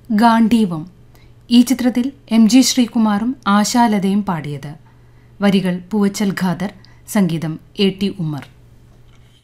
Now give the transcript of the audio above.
ഗാന്ധീവം. ഈ ചിത്രത്തിൽ MG ശ്രീകുമാറും ആശാലതയും പാടിയത്. വരികൾ പൂവച്ചൽ ഖാദർ, സംഗീതം AT ഉമ്മർ.